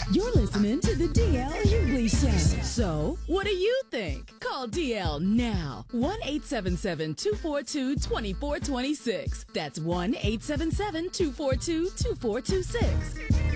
You're listening to the DL Hughley Show. So, what do you think? Call DL now. 1-877-242-2426. That's 1-877-242-2426.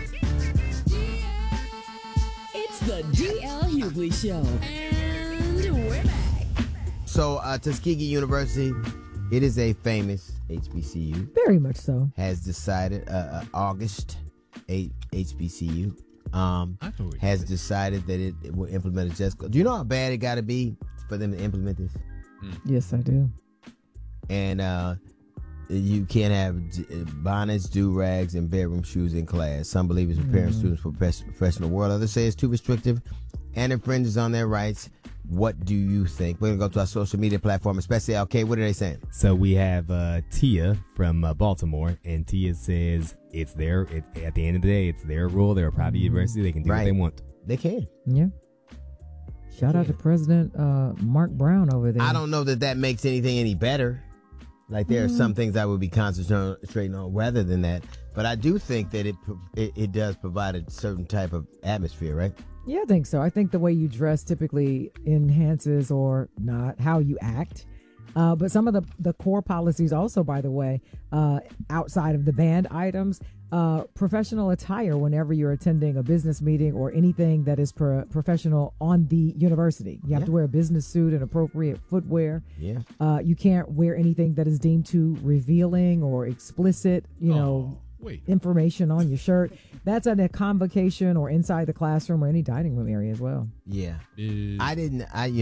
It's the DL Hughley Show. And we're back. So, Tuskegee University, it is a famous HBCU. Very much so. Has decided, August 8 HBCU. Has decided that it will implement a dress code. Do you know how bad it got to be for them to implement this? Yes, I do. And you can't have bonnets, do-rags, and bedroom shoes in class. Some believe it's preparing students for professional world. Others say it's too restrictive and infringes on their rights. What do you think? We're going to go to our social media platform, especially LK. What are they saying? So we have Tia from Baltimore, and Tia says at the end of the day, it's their rule. They're a private university. They can do what they want. They can. Yeah. Shout out to President Mark Brown over there. I don't know that makes anything any better. Like, there are some things I would be concentrating on rather than that. But I do think that it does provide a certain type of atmosphere, right? Yeah, I think so. I think the way you dress typically enhances or not how you act. But some of the core policies also, by the way, outside of the banned items, professional attire whenever you're attending a business meeting or anything that is professional on the university. You have to wear a business suit and appropriate footwear. Yeah. You can't wear anything that is deemed too revealing or explicit, information on your shirt. That's at a convocation or inside the classroom or any dining room area as well. Yeah. I didn't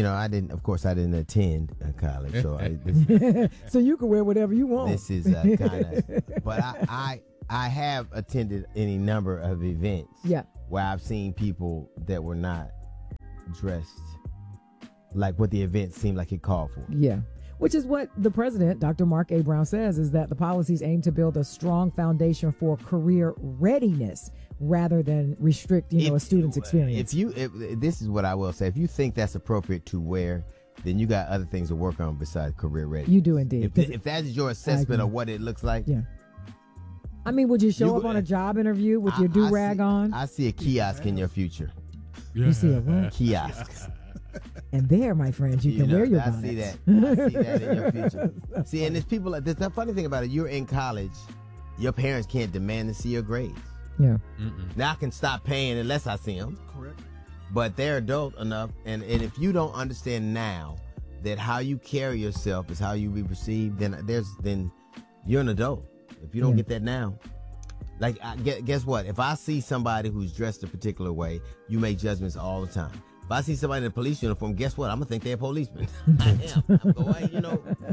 attend college. So so you can wear whatever you want. This is kind of, but I have attended any number of events where I've seen people that were not dressed like what the event seemed like it called for. Yeah. Which is what the president, Dr. Mark A. Brown, says, is that the policies aim to build a strong foundation for career readiness rather than restrict, a student's experience. This is what I will say. If you think that's appropriate to wear, then you got other things to work on besides career readiness. You do indeed. If that is your assessment of what it looks like. Yeah. I mean, would you show up on a job interview with your do-rag on? I see a kiosk in your future. You see a what? Kiosk. And there, my friends, you can wear your bonnets. I see that in your future. See, and there's people, there's the funny thing about it, you're in college, your parents can't demand to see your grades. Yeah. Now I can stop paying unless I see them. Correct. But they're adult enough, and if you don't understand now that how you carry yourself is how you be perceived, then you're an adult. If you don't get that now, like, guess what? If I see somebody who's dressed a particular way, you make judgments all the time. If I see somebody in a police uniform, guess what? I'm going to think they're a policeman. I am. I'm going,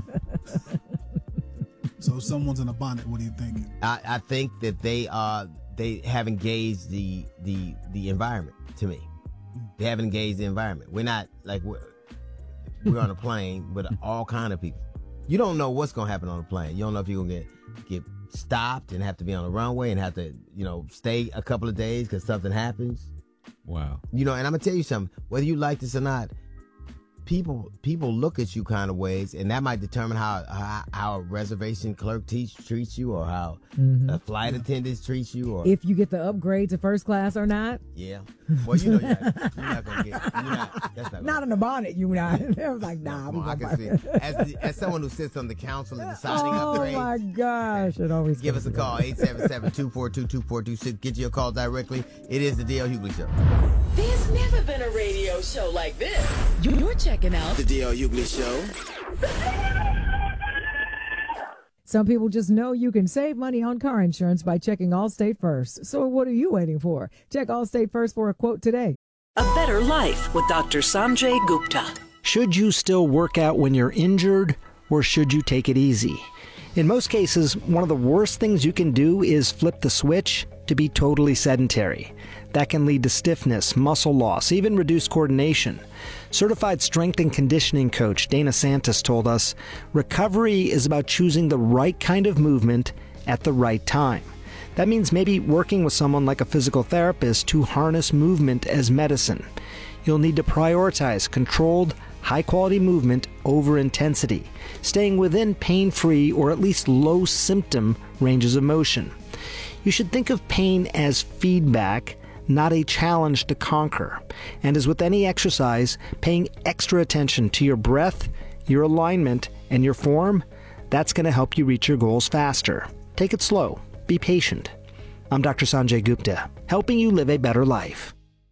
So if someone's in a bonnet, what are you thinking? I think that they have engaged the environment, to me. They haven't engaged the environment. We're not, like, we're on a plane with all kind of people. You don't know what's going to happen on a plane. You don't know if you're going to get stopped and have to be on the runway and have to, stay a couple of days because something happens. Wow. And I'm going to tell you something, whether you like this or not, people look at you kind of ways, and that might determine how a reservation clerk treats you, or how a flight attendant treats you, or if you get the upgrade to first class or not. Yeah. Well, you're not going to get. That's not in the bonnet. You're not. I was like, nah. I can see it. As someone who sits on the council and deciding upgrades. Oh my gosh! It always give us a call 877-242-2426. Get your call directly. It is the DL Hughley Show. There's never been a radio show like this. You're checking out the DL Hughley Show. Some people just know you can save money on car insurance by checking Allstate first. So what are you waiting for? Check Allstate first for a quote today. A Better Life with Dr. Sanjay Gupta. Should you still work out when you're injured, or should you take it easy? In most cases, one of the worst things you can do is flip the switch to be totally sedentary. That can lead to stiffness, muscle loss, even reduced coordination. Certified strength and conditioning coach Dana Santos told us, recovery is about choosing the right kind of movement at the right time. That means maybe working with someone like a physical therapist to harness movement as medicine. You'll need to prioritize controlled, high-quality movement over intensity, staying within pain-free or at least low-symptom ranges of motion. You should think of pain as feedback, not a challenge to conquer. And as with any exercise, paying extra attention to your breath, your alignment, and your form, that's going to help you reach your goals faster. Take it slow. Be patient. I'm Dr. Sanjay Gupta, helping you live a better life.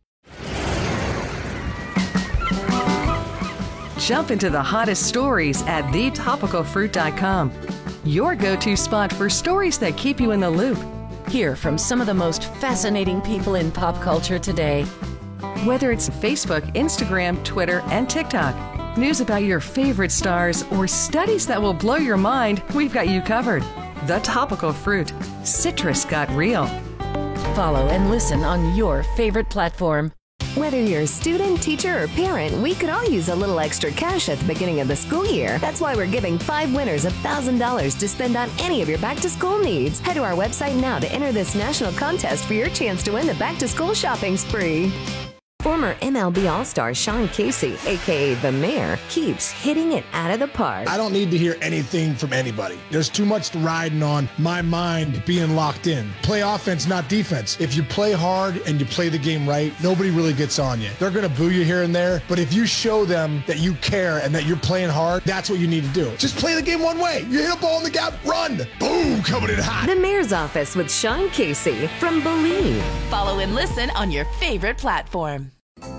Jump into the hottest stories at thetopicalfruit.com. Your go-to spot for stories that keep you in the loop. Hear from some of the most fascinating people in pop culture today. Whether it's Facebook, Instagram, Twitter, and TikTok, news about your favorite stars, or studies that will blow your mind, we've got you covered. The Topical Fruit. Citrus got real. Follow and listen on your favorite platform. Whether you're a student, teacher, or parent, we could all use a little extra cash at the beginning of the school year. That's why we're giving 5 winners $1,000 to spend on any of your back-to-school needs. Head to our website now to enter this national contest for your chance to win the back-to-school shopping spree. Former MLB All-Star Sean Casey, a.k.a. The Mayor, keeps hitting it out of the park. I don't need to hear anything from anybody. There's too much riding on my mind being locked in. Play offense, not defense. If you play hard and you play the game right, nobody really gets on you. They're going to boo you here and there, but if you show them that you care and that you're playing hard, that's what you need to do. Just play the game one way. You hit a ball in the gap, run. Boom, coming in hot. The Mayor's Office with Sean Casey from Believe. Follow and listen on your favorite platform.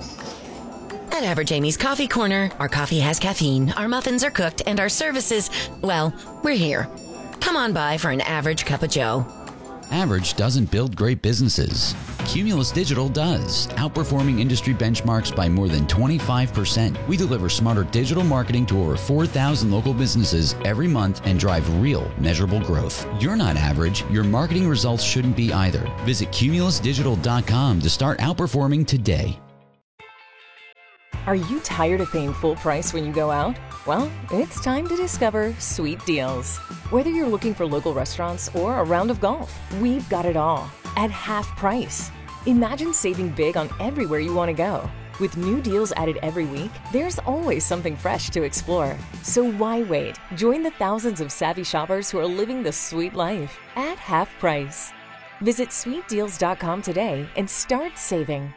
At Average Amy's Coffee Corner, our coffee has caffeine, our muffins are cooked, and our services, well, we're here. Come on by for an average cup of joe. Average doesn't build great businesses. Cumulus Digital does, outperforming industry benchmarks by more than 25%. We deliver smarter digital marketing to over 4,000 local businesses every month and drive real, measurable growth. You're not average. Your marketing results shouldn't be either. Visit cumulusdigital.com to start outperforming today. Are you tired of paying full price when you go out? Well, it's time to discover Sweet Deals. Whether you're looking for local restaurants or a round of golf, we've got it all at half price. Imagine saving big on everywhere you want to go. With new deals added every week, there's always something fresh to explore. So why wait? Join the thousands of savvy shoppers who are living the sweet life at half price. Visit sweetdeals.com today and start saving.